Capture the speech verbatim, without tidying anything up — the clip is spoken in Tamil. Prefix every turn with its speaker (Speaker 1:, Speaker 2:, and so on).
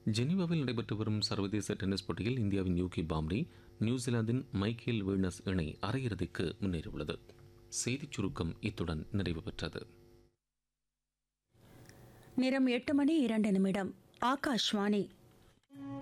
Speaker 1: ஜெனீவாவில் நடைபெற்று வரும் சர்வதேச டென்னிஸ் போட்டியில் இந்தியாவின் யூகி பாம்ரி நியூசிலாந்தின் மைக்கேல் வீனஸ் இணை அரையிறுதிக்கு முன்னேறியுள்ளது. செய்திச் சுருக்கம் இத்துடன் நிறைவு பெற்றது.
Speaker 2: நேரம் எட்டு மணி இரண்டு நிமிடம். ஆகாஷ்வாணி